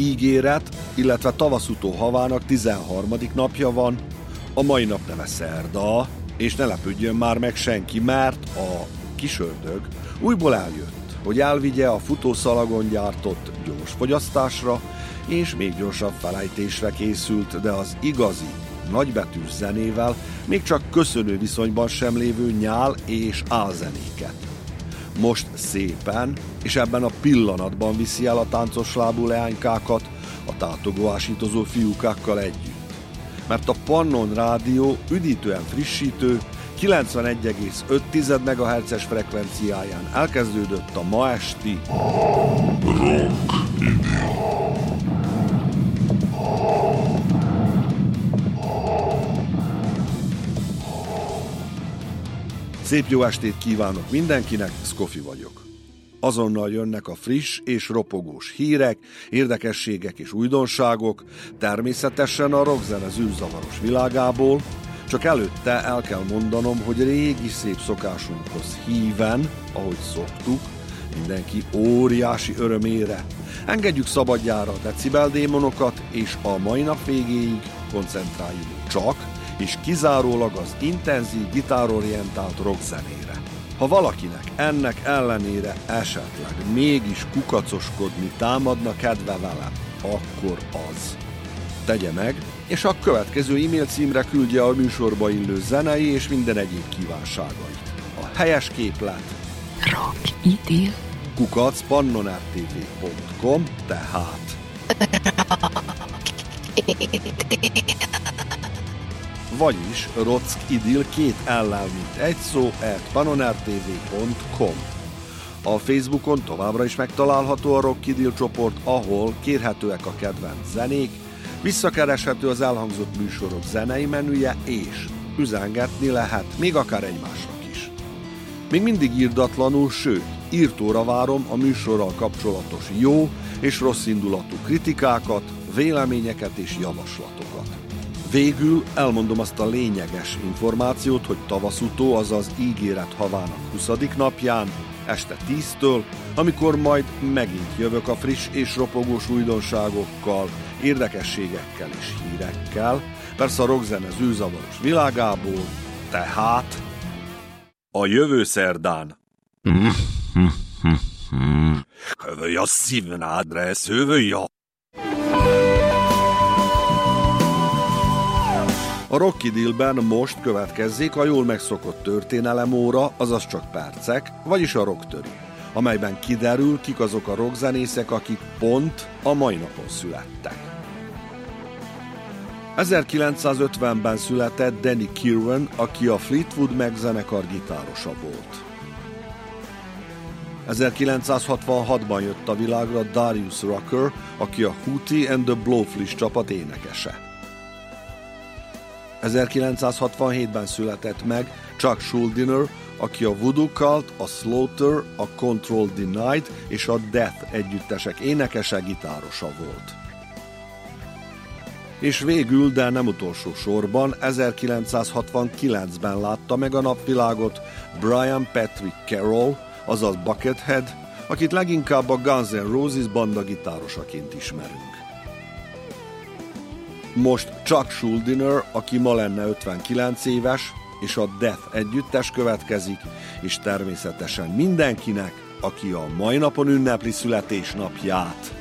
ígéret, illetve tavaszutó havának 13. napja van, a mai nap neve szerda, és ne lepődjön már meg senki, mert a kis ördög újból eljött, hogy elvigye a futószalagon gyártott gyors fogyasztásra, és még gyorsabb felejtésre készült, de az igazi, nagybetűs zenével még csak köszönő viszonyban sem lévő nyál és álzenéket. Most szépen, és ebben a pillanatban viszi el a táncos lábú leánykákat a tátogó ásítozó fiúkákkal együtt. Mert a Pannon Rádió üdítően frissítő, 91,5 MHz-es frekvenciáján elkezdődött a ma esti Szép jó estét kívánok mindenkinek, Szkofi vagyok. Azonnal jönnek a friss és ropogós hírek, érdekességek és újdonságok, természetesen a rockzene zűrzavaros világából, csak előtte el kell mondanom, hogy régi szép szokásunkhoz híven, ahogy szoktuk, mindenki óriási örömére. Engedjük szabadjára a decibeldémonokat, és a mai nap végéig koncentráljunk csak és kizárólag az intenzív gitárorientált rockzenére. Ha valakinek ennek ellenére esetleg mégis kukacoskodni támadna kedve velem, akkor az. Tegye meg, és a következő e-mail címre küldje a műsorba illő zenei és minden egyéb kívánságait. A helyes képlet @pannonrtv.com, tehát vagyis rockidil 2 ellel, mint egy szó, @pannonrtv.com. A Facebookon továbbra is megtalálható a Rockidil csoport, ahol kérhetőek a kedvenc zenék, visszakereshető az elhangzott műsorok zenei menüje, és üzengetni lehet, még akár egymásnak is. Még mindig irdatlanul, sőt, írtóra várom a műsorral kapcsolatos jó és rossz indulatú kritikákat, véleményeket és javaslatokat. Végül elmondom azt a lényeges információt, hogy tavaszutó, azaz ígéret havának 20. napján, este 10-től, amikor majd megint jövök a friss és ropogós újdonságokkal, érdekességekkel és hírekkel, persze a rockzene zűrzavaros világából, tehát a jövő szerdán. Hövöj a szívnádre, hövöj a... A Rockidilben most következzék a jól megszokott történelemóra, azaz csak percek, vagyis a rocktöri, amelyben kiderül, kik azok a rockzenészek, akik pont a mai napon születtek. 1950-ben született Danny Kirwan, aki a Fleetwood Mac zenekar gitárosa volt. 1966-ban jött a világra Darius Rucker, aki a Hootie and the Blowfish csapat énekese. 1967-ben született meg Chuck Schuldiner, aki a Voodoo Cult, a Slaughter, a Control Denied és a Death együttesek énekese, gitárosa volt. És végül, de nem utolsó sorban, 1969-ben látta meg a napvilágot Brian Patrick Carroll, azaz Buckethead, akit leginkább a Guns N' Roses banda gitárosaként ismerünk. Most Chuck Schuldiner, aki ma lenne 59 éves, és a Death együttes következik, és természetesen mindenkinek, aki a mai napon ünnepli születésnapját.